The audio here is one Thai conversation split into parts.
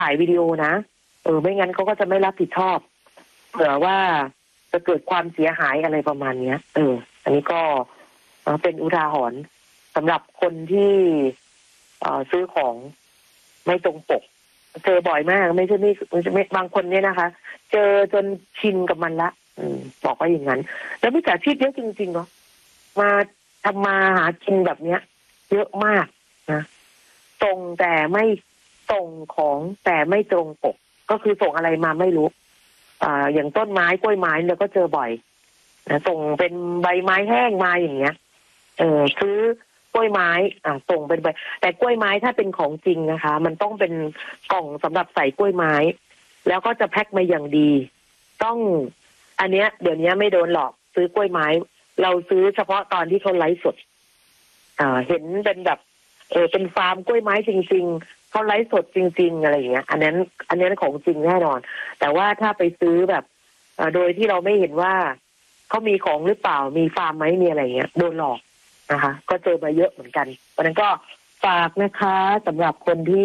ถ่ายวิดีโอนะไม่งั้นเขาก็จะไม่รับผิดชอบเผื่อว่าจะเกิดความเสียหายอะไรประมาณเนี้ยอันนี้ก็เป็นอุทาหรณ์สำหรับคนที่ซื้อของไม่ตรงปกเจอบ่อยมากไม่ใช่บางคนเนี่ยนะคะเจอจนชินกับมันละบอกว่าอย่างนั้นแล้วมิจฉาชีพเยอะจริงๆเนาะมาทำมาหากินแบบเนี้ยเยอะมากนะส่งแต่ไม่ส่งของแต่ไม่ตรงปกก็คือส่งอะไรมาไม่รู้อย่างต้นไม้กล้วยไม้เนี่ยก็เจอบ่อยนะส่งเป็นใบไม้แห้งมาอย่างเงี้ยซื้อกล้วยไม้ส่งเป็นใบแต่กล้วยไม้ถ้าเป็นของจริงนะคะมันต้องเป็นกล่องสำหรับใส่กล้วยไม้แล้วก็จะแพ็คมาอย่างดีต้องอันเนี้ยเดี๋ยวนี้ไม่โดนหลอกซื้อกล้วยไม้เราซื้อเฉพาะตอนที่เขาไลฟ์สดเห็นเป็นแบบเป็นฟาร์มกล้วยไม้จริงๆเขาไลฟ์สดจริงๆอะไรอย่างเงี้ยอันนั้นของจริงแน่นอนแต่ว่าถ้าไปซื้อแบบโดยที่เราไม่เห็นว่าเขามีของหรือเปล่ามีฟาร์มไหมมีอะไรเงี้ยโดนหลอกนะคะก็เจอมาเยอะเหมือนกันเพราะนั้นก็ฝากนะคะสำหรับคนที่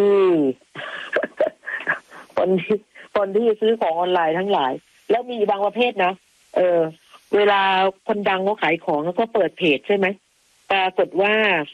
คนที่ซื้อของออนไลน์ทั้งหลายแล้วมีบางประเภทนะเวลาคนดังเขาขายของแล้วก็เปิดเพจใช่ไหมปรากฏว่า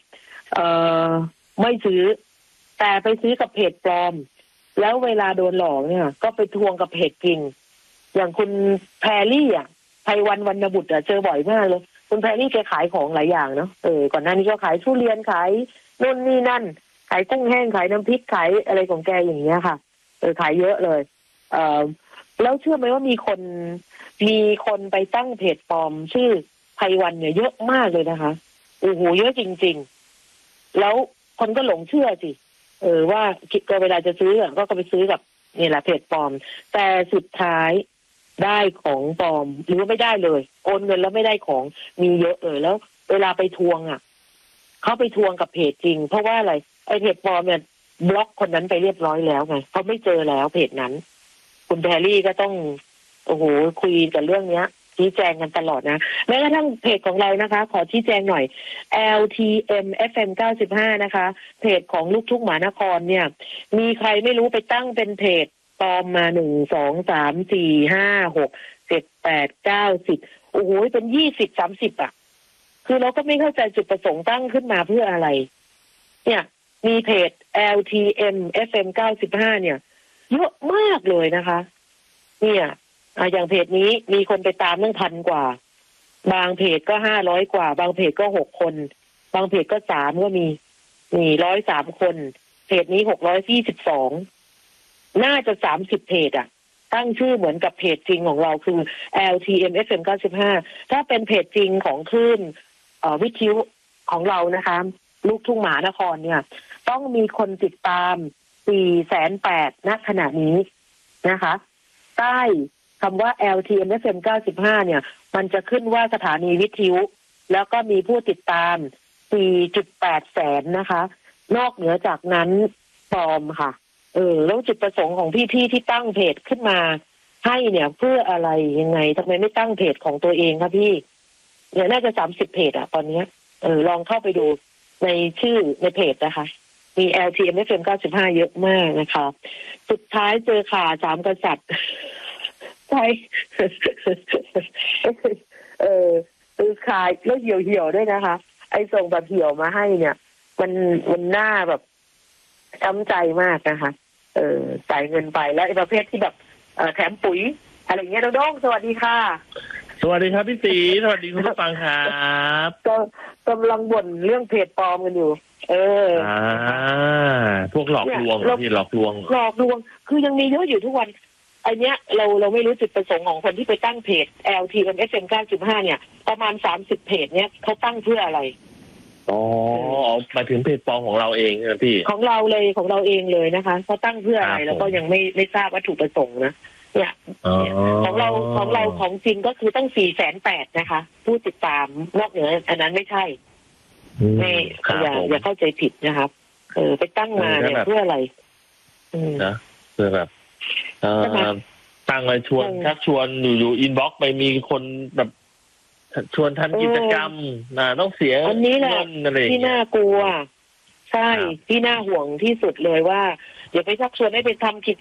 ไม่ซื้อแต่ไปซื้อกับเพจปลอมแล้วเวลาโดนหลอกเนี่ยก็ไปทวงกับเพจจริงอย่างคุณแพรรี่ไพวันวรรณบุตรเจอบ่อยมากเลยคุณแพรรี่แกขายของหลายอย่างเนาะก่อนหน้านี้ก็ขายทุเรียนขายนู่นนี่นั่นขายกุ้งแห้งขายน้ำพริกขายอะไรของแกอย่างเงี้ยค่ะขายเยอะเลยแล้วเชื่อไหมว่ามีคนไปตั้งเพจปลอมชื่อไพวันเนี่ยเยอะมากเลยนะคะโอ้โหเยอะจริงๆแล้วคนก็หลงเชื่อสิว่าก็เวลาจะซื้อก็ไปซื้อกับนี่แหละเพจปลอมแต่สุดท้ายได้ของปลอมหรือว่าไม่ได้เลยโอนเงินแล้วไม่ได้ของมีเยอะเลยแล้วเวลาไปทวงเขาไปทวงกับเพจจริงเพราะว่าอะไรไอ้เพจปลอมเนี่ยบล็อกคนนั้นไปเรียบร้อยแล้วไงเขาไม่เจอแล้วเพจนั้นคุณแพรรี่ก็ต้องโอ้โหคุยกันเรื่องเนี้ยชี้แจงกันตลอดนะแม้กระทั่งเพจของเรานะคะขอชี้แจงหน่อย LTM FM 95นะคะเพจของลูกทุ่งหมานครเนี่ยมีใครไม่รู้ไปตั้งเป็นเพจปลอมมา1 2 3 4 5 6 7 8 9 10โอ้โหเป็น20 30คือเราก็ไม่เข้าใจจุดประสงค์ตั้งขึ้นมาเพื่ออะไรเนี่ยมีเพจ LTM FM 95เนี่ยเยอะมากเลยนะคะเนี่ยอย่างเพจนี้มีคนไปตามตั้ง1,000 กว่าบางเพจก็500 กว่าบางเพจก็6 คนบางเพจก็3ก็มี103 คนเพจนี้622น่าจะ30เพจตั้งชื่อเหมือนกับเพจจริงของเราคือ LTM FM 95ถ้าเป็นเพจจริงของคลื่นวิทยุของเรานะคะลูกทุ่งหมานครเนี่ยต้องมีคนติดตาม480,000ณขณะนี้นะคะใต้คำว่า LTM FM 95เนี่ยมันจะขึ้นว่าสถานีวิทยุแล้วก็มีผู้ติดตาม 4.8 แสนนะคะนอกเหนือจากนั้นปลอมค่ะแล้วจุดประสงค์ของพี่ๆที่ตั้งเพจขึ้นมาให้เนี่ยเพื่ออะไรยังไงทำไมไม่ตั้งเพจของตัวเองคะพี่เนี่ยน่าจะ30เพจตอนนี้ลองเข้าไปดูในชื่อในเพจนะคะมี LTM FM 95เยอะมากนะคะสุดท้ายเจอข่า3 กษัตริย์ใช่ขายแล้วเหี่ยวๆด้วยนะคะไอ้ส่งแบบเหี่ยวมาให้เนี่ยมันน่าแบบช้ำใจมากนะคะจ่ายเงินไปแล้วไอ้ประเภทที่แบบแถมปุ๋ยอะไรเงี้ยน้องๆสวัสดีค่ะสวัสดีครับพี่ตีสวัสดีคุณผู้ฟังครับก็กำลังบ่นเรื่องเพจปลอมกันอยู่พวกหลอกลวงที่หลอกลวงคือยังมีเยอะอยู่ทุกวันไอเนี้ยเราไม่รู้จุดประสงค์ของคนที่ไปตั้งเพจ LTM FM 95เนี่ยประมาณ30เพจเนี้ยเขาตั้งเพื่ออะไรมาถึงเพจปลอมของเราเองนะพี่ของเราเองเลยนะคะเขาตั้งเพื่ออะไรแล้วก็ยังไม่ทราบวัตถุประสงค์นะเนี่ยของเราของจริงก็คือต้อง480,000นะคะผู้ติดตามนอกเหนืออันนั้นไม่ใช่ไม่อย่าเข้าใจผิดนะครับไปตั้งมาเนี่ยเพื่ออะไรนะเพื่อแบบตั้งอะไรชวนชักชวนอยู่อินบ็อกซ์ไปมีคนแบบชวนทำกิจกรรมต้องเสียอันนี้แหละที่น่ากลัวใช่ที่น่าห่วงที่สุดเลยว่าอย่าไปชักชวนให้ไปทำกิจ